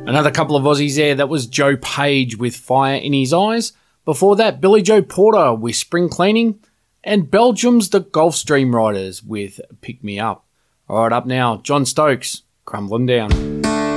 Another couple of Aussies there. That was Joe Page with Fire in His Eyes. Before that, Billy Joe Porter with Spring Cleaning. And Belgium's The Gulfstream Riders with Pick Me Up. All right, up now, John Stokes, Crumbling Down.